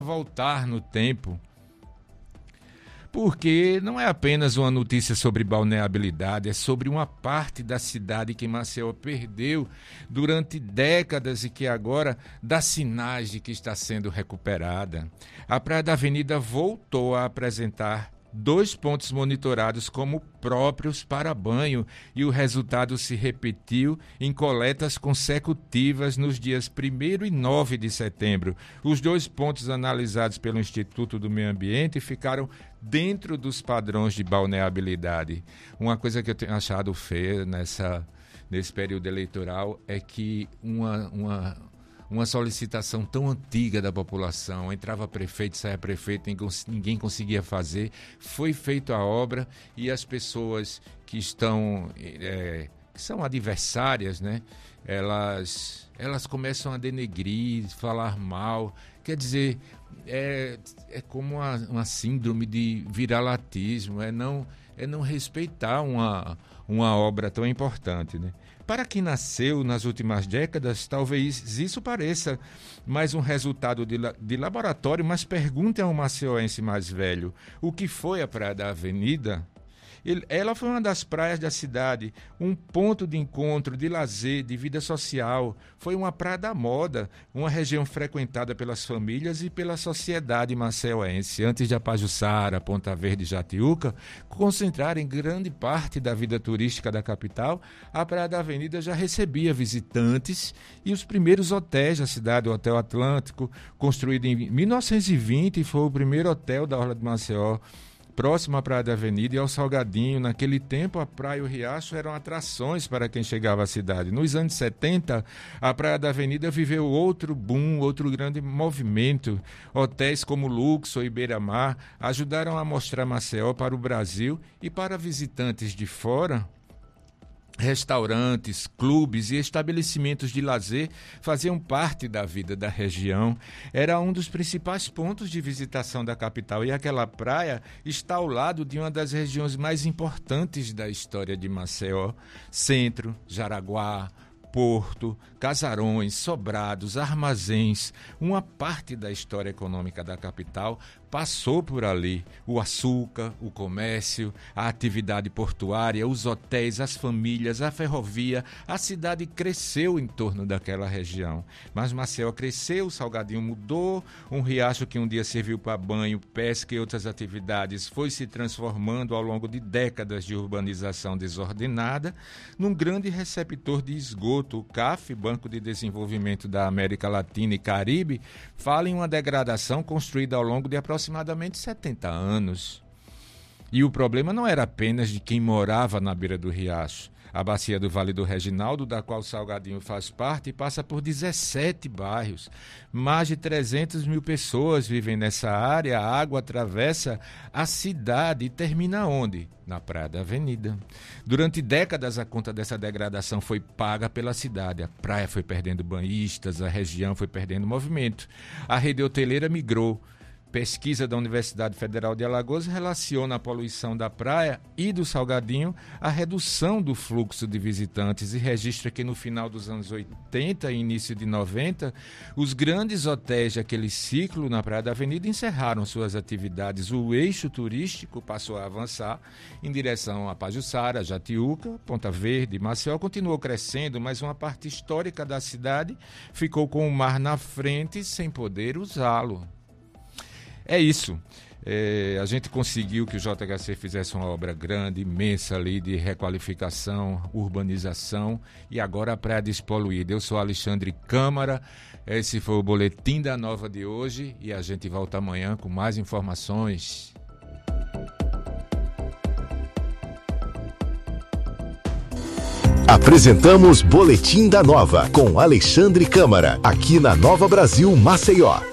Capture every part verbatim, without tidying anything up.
voltar no tempo, porque não é apenas uma notícia sobre balneabilidade, é sobre uma parte da cidade que Maceió perdeu durante décadas e que agora dá sinais de que está sendo recuperada. A Praia da Avenida voltou a apresentar dois pontos monitorados como próprios para banho e o resultado se repetiu em coletas consecutivas nos dias primeiro e nove de setembro. Os dois pontos analisados pelo Instituto do Meio Ambiente ficaram dentro dos padrões de balneabilidade. Uma coisa que eu tenho achado feia nessa, nesse período eleitoral é que uma... uma Uma solicitação tão antiga da população, entrava prefeito, saia prefeito, ninguém conseguia fazer, foi feita a obra e as pessoas que estão, é, que são adversárias, né, elas, elas começam a denegrir, falar mal, quer dizer, é, é como uma, uma síndrome de viralatismo, é não, é não respeitar uma, uma obra tão importante, né? Para quem nasceu nas últimas décadas, talvez isso pareça mais um resultado de, de laboratório, mas pergunte a um maceióense mais velho o que foi a Praia da Avenida. Ele, ela foi uma das praias da cidade, um ponto de encontro, de lazer, de vida social. Foi uma praia da moda, uma região frequentada pelas famílias e pela sociedade maceióense. Antes de Apajuçara, Ponta Verde e Jatiuca concentrarem grande parte da vida turística da capital, a Praia da Avenida já recebia visitantes e os primeiros hotéis da cidade, o Hotel Atlântico, construído em mil novecentos e vinte, foi o primeiro hotel da Orla de Maceió, próximo à Praia da Avenida e ao Salgadinho. Naquele tempo, a praia e o riacho eram atrações para quem chegava à cidade. Nos anos setenta, a Praia da Avenida viveu outro boom, outro grande movimento. Hotéis como Luxor e Beira-Mar ajudaram a mostrar Maceió para o Brasil e para visitantes de fora. Restaurantes, clubes e estabelecimentos de lazer faziam parte da vida da região. Era um dos principais pontos de visitação da capital e aquela praia está ao lado de uma das regiões mais importantes da história de Maceió: Centro, Jaraguá, Porto, casarões, sobrados, armazéns. Uma parte da história econômica da capital passou por ali. O açúcar, o comércio, a atividade portuária, os hotéis, as famílias, a ferrovia. A cidade cresceu em torno daquela região. Mas Maceió cresceu, o Salgadinho mudou, um riacho que um dia serviu para banho, pesca e outras atividades foi se transformando ao longo de décadas de urbanização desordenada num grande receptor de esgoto. O C A F, Banco de Desenvolvimento da América Latina e Caribe, fala em uma degradação construída ao longo de aproximadamente setenta anos. E o problema não era apenas de quem morava na beira do riacho. A bacia do Vale do Reginaldo, da qual Salgadinho faz parte, passa por dezessete bairros. Mais de trezentas mil pessoas vivem nessa área. A água atravessa a cidade e termina onde? Na Praia da Avenida. Durante décadas, a conta dessa degradação foi paga pela cidade. A praia foi perdendo banhistas, a região foi perdendo movimento. A rede hoteleira migrou. Pesquisa da Universidade Federal de Alagoas relaciona a poluição da praia e do Salgadinho à redução do fluxo de visitantes e registra que no final dos anos oitenta e início de noventa, os grandes hotéis daquele ciclo na Praia da Avenida encerraram suas atividades. O eixo turístico passou a avançar em direção a Pajuçara, Jatiuca, Ponta Verde. Maceió continuou crescendo, mas uma parte histórica da cidade ficou com o mar na frente sem poder usá-lo. É isso. É, a gente conseguiu que o J H C fizesse uma obra grande, imensa ali de requalificação, urbanização e agora a praia despoluída. Eu sou Alexandre Câmara, esse foi o Boletim da Nova de hoje e a gente volta amanhã com mais informações. Apresentamos Boletim da Nova com Alexandre Câmara, aqui na Nova Brasil Maceió.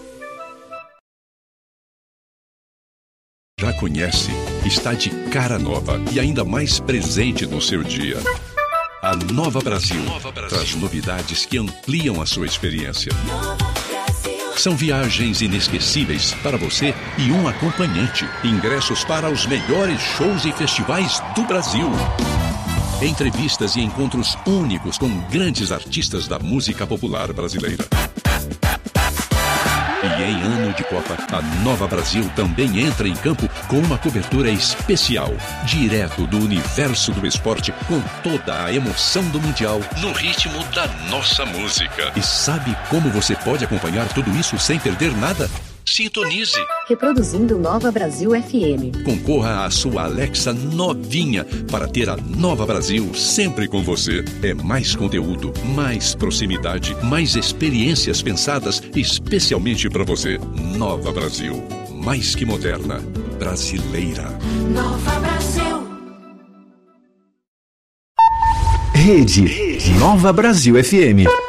Já conhece? Está de cara nova e ainda mais presente no seu dia. A Nova Brasil, Nova Brasil traz novidades que ampliam a sua experiência. São viagens inesquecíveis para você e um acompanhante. Ingressos para os melhores shows e festivais do Brasil. Entrevistas e encontros únicos com grandes artistas da música popular brasileira. E em ano de Copa, a Nova Brasil também entra em campo com uma cobertura especial, direto do universo do esporte, com toda a emoção do Mundial, no ritmo da nossa música. E sabe como você pode acompanhar tudo isso sem perder nada? Sintonize. Reproduzindo Nova Brasil F M. Concorra à sua Alexa novinha para ter a Nova Brasil sempre com você. É mais conteúdo, mais proximidade, mais experiências pensadas especialmente para você. Nova Brasil. Mais que moderna. Brasileira. Nova Brasil. Rede Nova Brasil F M.